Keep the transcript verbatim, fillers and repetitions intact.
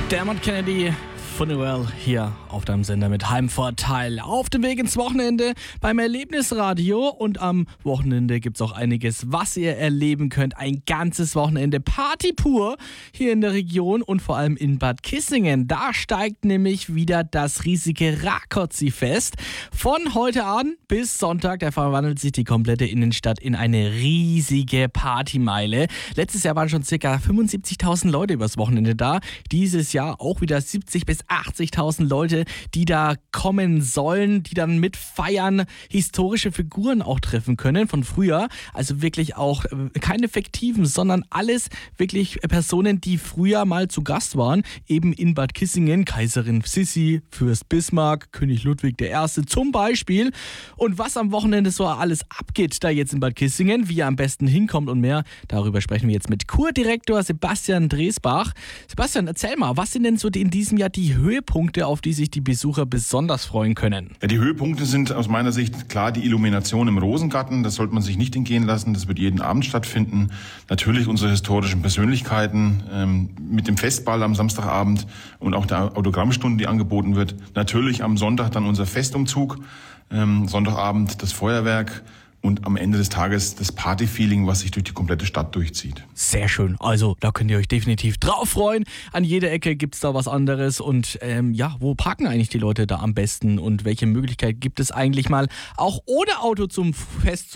Dermot Kennedy, Funeral hier auf deinem Sender mit Heimvorteil. Auf dem Weg ins Wochenende beim Erlebnisradio, und am Wochenende gibt es auch einiges, was ihr erleben könnt. Ein ganzes Wochenende Party pur hier in der Region und vor allem in Bad Kissingen. Da steigt nämlich wieder das riesige Rákóczi-Fest. Von heute an bis Sonntag, da verwandelt sich die komplette Innenstadt in eine riesige Partymeile. Letztes Jahr waren schon ca. fünfundsiebzigtausend Leute übers Wochenende da. Dieses Jahr auch wieder siebzigtausend bis achtzigtausend Leute, die da kommen sollen, die dann mitfeiern, historische Figuren auch treffen können von früher. Also wirklich auch keine fiktiven, sondern alles wirklich Personen, die früher mal zu Gast waren, eben in Bad Kissingen. Kaiserin Sissi, Fürst Bismarck, König Ludwig der Erste zum Beispiel. Und was am Wochenende so alles abgeht da jetzt in Bad Kissingen, wie ihr am besten hinkommt und mehr, darüber sprechen wir jetzt mit Kurdirektor Sebastian Dresbach. Sebastian, erzähl mal, was sind denn so in diesem Jahr die Höhepunkte, auf die sich die Besucher besonders freuen können? Ja, die Höhepunkte sind aus meiner Sicht klar die Illumination im Rosengarten. Das sollte man sich nicht entgehen lassen. Das wird jeden Abend stattfinden. Natürlich unsere historischen Persönlichkeiten ähm, mit dem Festball am Samstagabend und auch der Autogrammstunde, die angeboten wird. Natürlich am Sonntag dann unser Festumzug. Ähm, Sonntagabend das Feuerwerk. Und am Ende des Tages das Party-Feeling, was sich durch die komplette Stadt durchzieht. Sehr schön. Also da könnt ihr euch definitiv drauf freuen. An jeder Ecke gibt's da was anderes. Und ähm, ja, wo parken eigentlich die Leute da am besten? Und welche Möglichkeit gibt es eigentlich mal, auch ohne Auto zum Fest zu